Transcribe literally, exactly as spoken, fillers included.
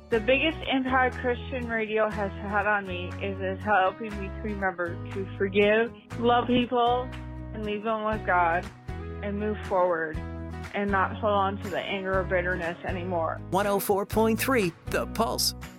The biggest impact Christian radio has had on me is, is helping me to remember to forgive, love people, and leave them with God, and move forward, and not hold on to the anger or bitterness anymore. one oh four point three The Pulse.